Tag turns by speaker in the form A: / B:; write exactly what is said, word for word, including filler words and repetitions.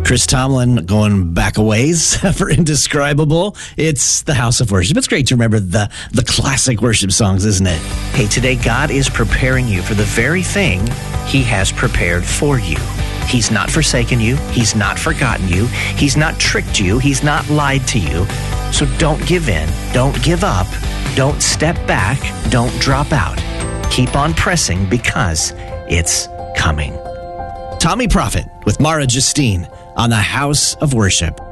A: Chris Tomlin going back a ways for Indescribable. It's the house of worship. It's great to remember the, the classic worship songs, isn't it?
B: Hey, today God is preparing you for the very thing He has prepared for you. He's not forsaken you. He's not forgotten you. He's not tricked you. He's not lied to you. So don't give in. Don't give up. Don't step back. Don't drop out. Keep on pressing because it's coming.
A: Tommy Prophet with Mara Justine on the House of Worship.